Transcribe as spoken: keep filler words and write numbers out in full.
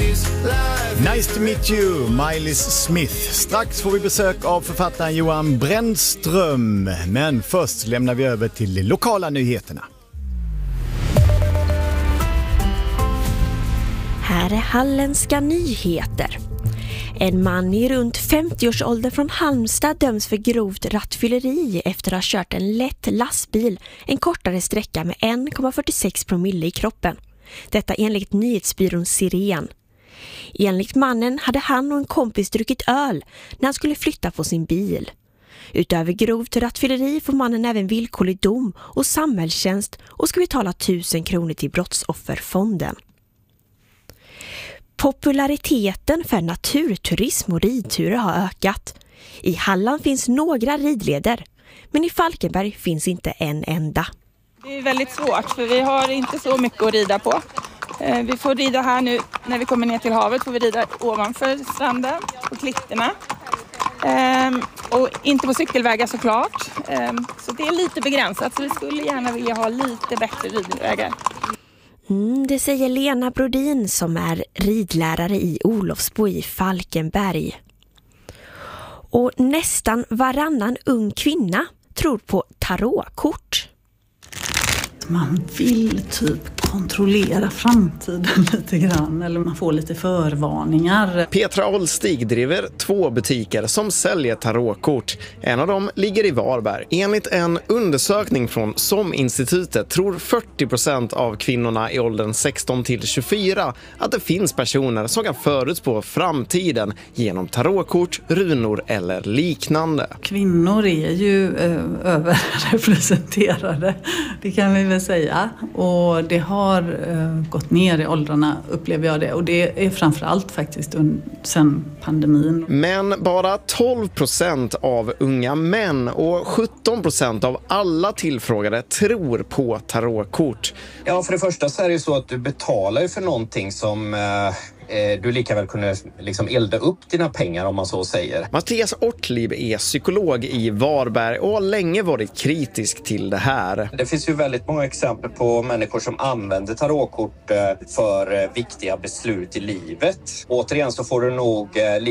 Nice to meet you, Miley's Smith. Strax får vi besök av författaren Johan Brännström. Men först lämnar vi över till de lokala nyheterna. Här är halländska nyheter. En man i runt femtio-årsåldern från Halmstad döms för grovt rattfylleri efter att ha kört en lätt lastbil en kortare sträcka med en komma fyrtiosex promille i kroppen. Detta enligt nyhetsbyrån Siren. Enligt mannen hade han och en kompis druckit öl när han skulle flytta på sin bil. Utöver grovt rattfylleri får mannen även villkorlig dom och samhällstjänst och ska betala tusen kronor till brottsofferfonden. Populariteten för naturturism och ridturer har ökat. I Halland finns några ridleder, men i Falkenberg finns inte en enda. Det är väldigt svårt för vi har inte så mycket att rida på. Vi får rida här nu när vi kommer ner till havet, får vi rida ovanför stranden på klitterna. Och inte på cykelvägar såklart. Så det är lite begränsat, så vi skulle gärna vilja ha lite bättre ridvägar. Mm, det säger Lena Brodin som är ridlärare i Olofsbo i Falkenberg. Och nästan varannan ung kvinna tror på tarotkort. Man vill typ kontrollera framtiden lite grann, eller man får lite förvarningar. Petra Olstig driver två butiker som säljer tarotkort. En av dem ligger i Varberg. Enligt en undersökning från SOM-institutet tror fyrtio procent av kvinnorna i åldern sexton till tjugofyra att det finns personer som kan förutspå framtiden genom tarotkort, runor eller liknande. Kvinnor är ju eh, överrepresenterade, det kan vi väl säga. Och det har eh, gått ner i åldrarna, upplever jag det. Och det är framförallt faktiskt un- sen pandemin. Men bara tolv procent av unga män och sjutton procent av alla tillfrågade tror på tarotkort. Ja, för det första så är det ju så att du betalar för någonting som eh, du lika väl kunde liksom elda upp dina pengar, om man så säger. Mattias Ortlieb är psykolog i Varberg och har länge varit kritisk till det här. Det finns ju väldigt många exempel på människor som använder tarotkort för viktiga beslut i livet. Återigen så får du nog